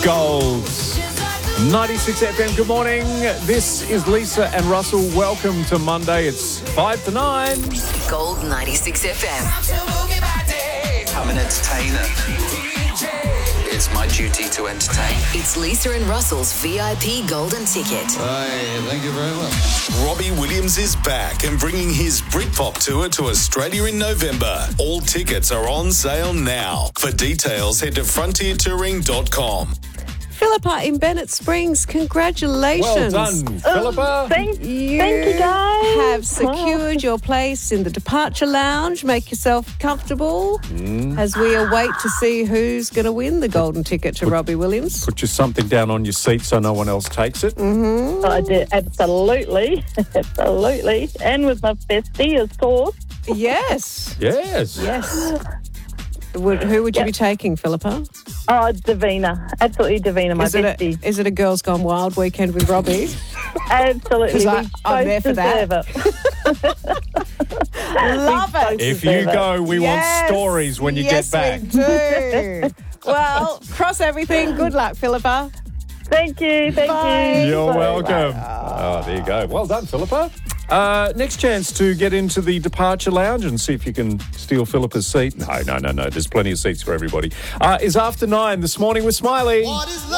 Gold. 96 FM, good morning. This is Lisa and Russell. Welcome to Monday. It's 5 to 9. Gold 96 FM. I'm an entertainer. It's my duty to entertain. It's Lisa and Russell's VIP Golden Ticket. Hey, thank you very much. Robbie Williams is back and bringing his Britpop tour to Australia in November. All tickets are on sale now. For details, head to frontiertouring.com. Philippa in Bennett Springs, congratulations. Well done, Philippa. Thank you, guys. Have secured your place in the departure lounge. Make yourself comfortable as we await to see who's going to win the golden ticket to Robbie Williams. Put you something down on your seat so no one else takes it. I did, absolutely. Absolutely. And with my bestie, of course. Yes. Yes. Yes. Who would you be taking, Philippa? Oh, Davina. Absolutely Davina, my bestie. Is it a Girls Gone Wild weekend with Robbie? Absolutely. 'Cause I'm there for that. Love it. If you go, we want stories when you get back. Yes, we do. Well, cross everything. Good luck, Philippa. Thank you. Thank you. You're Bye. welcome. Oh, there you go. Well done, Philippa. Next chance to get into the departure lounge and see if you can steal Philippa's seat. No. There's plenty of seats for everybody. Is after 9 this morning with Smiley.